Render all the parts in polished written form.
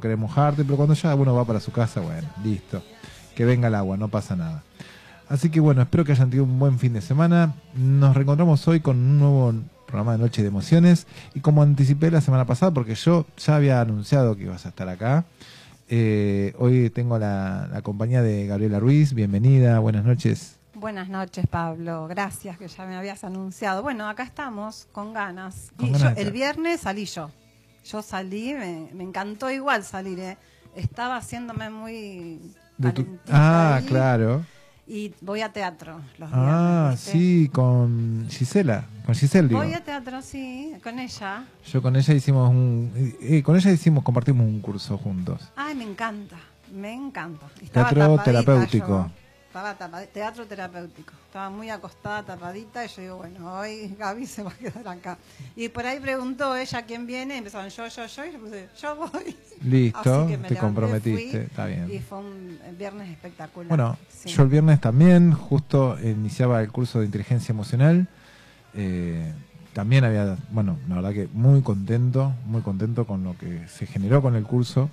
querés mojarte, pero cuando ya uno va para su casa, bueno, listo, que venga el agua, no pasa nada. Así que bueno, espero que hayan tenido un buen fin de semana. Nos reencontramos hoy con un nuevo programa de Noche de Emociones. Y como anticipé la semana pasada, porque yo ya había anunciado que ibas a estar acá, hoy tengo la compañía de Gabriela Ruiz. Bienvenida, buenas noches. Buenas noches, Pablo. Gracias que ya me habías anunciado. Bueno, acá estamos con ganas. El viernes salí yo. Yo salí, me encantó igual salir, ¿eh? Estaba haciéndome muy calentita ahí. Claro. Y voy a teatro los viernes. ¿Viste? Sí, con Gisela. Con Giselle, digo. Voy a teatro, sí, con ella. Yo con ella compartimos un curso juntos. Ay, me encanta. Teatro terapéutico. Estaba teatro terapéutico. Estaba muy acostada, tapadita, y yo digo, bueno, hoy Gaby se va a quedar acá. Y por ahí preguntó ella quién viene, y empezaron yo, y le puse, yo voy. Listo, te comprometiste, está bien. Y fue un viernes espectacular. Bueno, sí. Yo el viernes también, justo iniciaba el curso de inteligencia emocional. También había, bueno, la verdad que muy contento con lo que se generó con el curso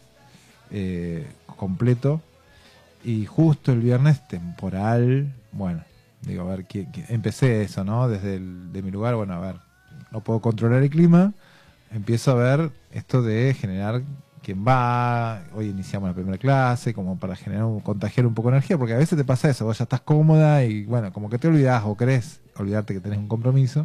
completo. Y justo el viernes, temporal, bueno, digo, a ver, empecé eso, ¿no? De mi lugar, bueno, a ver, no puedo controlar el clima, empiezo a ver esto de generar quién va, hoy iniciamos la primera clase, como para contagiar un poco de energía, porque a veces te pasa eso, vos ya estás cómoda y bueno, como que te olvidás o querés olvidarte que tenés un compromiso.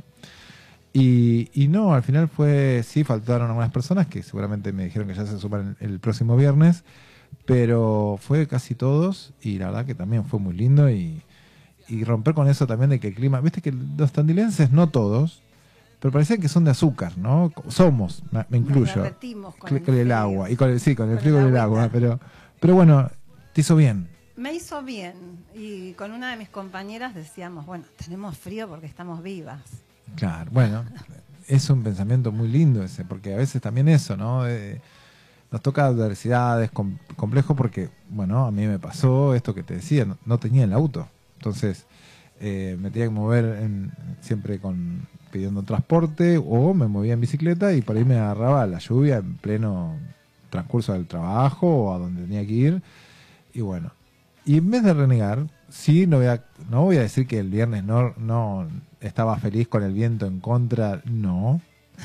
Y no, al final sí, faltaron algunas personas que seguramente me dijeron que ya se suman el próximo viernes, pero fue casi todos y la verdad que también fue muy lindo y romper con eso también de que el clima, viste que los tandilenses, no todos, pero parecían que son de azúcar, ¿no? Somos, me incluyo, con el agua y con el frío del agua, pero bueno, te hizo bien. Me hizo bien y con una de mis compañeras decíamos, bueno, tenemos frío porque estamos vivas. Claro, bueno, es un pensamiento muy lindo ese, porque a veces también eso, ¿no? Nos toca adversidades, complejo, porque, bueno, a mí me pasó esto que te decía, no tenía el auto. Entonces, me tenía que mover siempre pidiendo transporte, o me movía en bicicleta y por ahí me agarraba la lluvia en pleno transcurso del trabajo o a donde tenía que ir. Y bueno, y en vez de renegar, sí, no voy a decir que el viernes no estaba feliz con el viento en contra, no.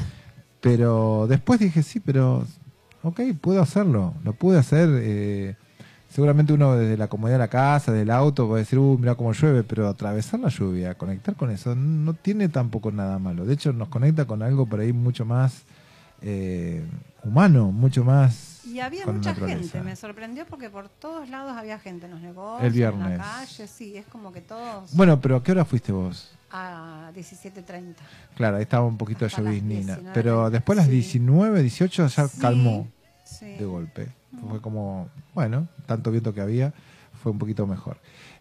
Pero después dije, sí, pero... Ok, puedo hacerlo, lo pude hacer. Seguramente uno desde la comodidad de la casa, del auto, puede decir, mira cómo llueve, pero atravesar la lluvia, conectar con eso, no tiene tampoco nada malo. De hecho, nos conecta con algo por ahí mucho más humano, mucho más. Y había mucha gente, me sorprendió porque por todos lados había gente en los negocios, el viernes. En la calle, sí, es como que todos... Bueno, pero ¿a qué hora fuiste vos? A 17:30. Claro, ahí estaba un poquito lloviznina, pero después a las 19, 18 ya calmó de golpe. Fue como, bueno, tanto viento que había, fue un poquito mejor.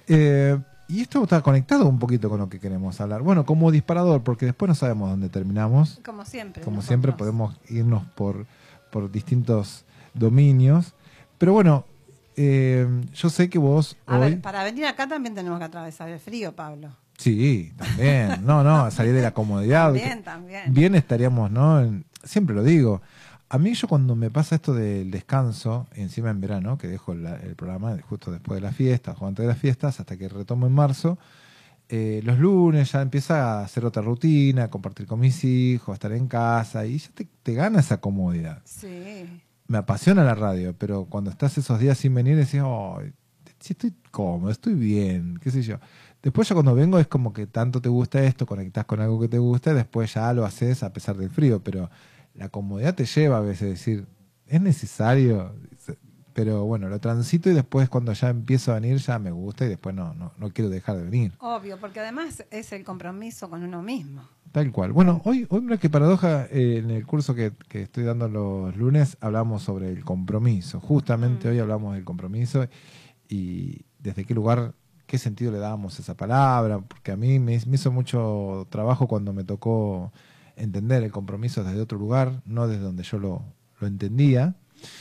Y esto está conectado un poquito con lo que queremos hablar. Bueno, como disparador, porque después no sabemos dónde terminamos. Como siempre. Como siempre podemos irnos por distintos dominios. Pero bueno, yo sé que vos A ver, para venir acá también tenemos que atravesar el frío, Pablo. Sí, también. No, salir de la comodidad. También. Bien estaríamos, ¿no? Siempre lo digo. A mí cuando me pasa esto del descanso, encima en verano, que dejo el programa justo después de las fiestas o antes de las fiestas, hasta que retomo en marzo, los lunes ya empieza a hacer otra rutina, a compartir con mis hijos, estar en casa, y ya te gana esa comodidad. Sí. Me apasiona la radio, pero cuando estás esos días sin venir, decís, sí estoy cómodo, estoy bien, qué sé yo. Después ya cuando vengo es como que tanto te gusta esto, conectás con algo que te gusta, y después ya lo haces a pesar del frío, pero la comodidad te lleva a veces a decir, es necesario, pero bueno, lo transito y después cuando ya empiezo a venir ya me gusta y después no quiero dejar de venir. Obvio, porque además es el compromiso con uno mismo. Tal cual. Bueno, hoy mira qué paradoja, en el curso que estoy dando los lunes hablamos sobre el compromiso. Justamente hoy hablamos del compromiso y desde qué lugar, qué sentido le dábamos a esa palabra, porque a mí me hizo mucho trabajo cuando me tocó entender el compromiso desde otro lugar, no desde donde yo lo entendía.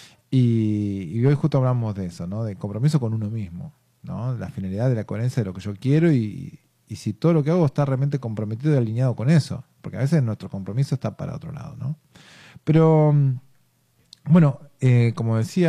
Y hoy justo hablamos de eso, ¿no? De compromiso con uno mismo, ¿no? La finalidad de la coherencia de lo que yo quiero y si todo lo que hago está realmente comprometido y alineado con eso, porque a veces nuestro compromiso está para otro lado, ¿no? Pero, bueno, como decía,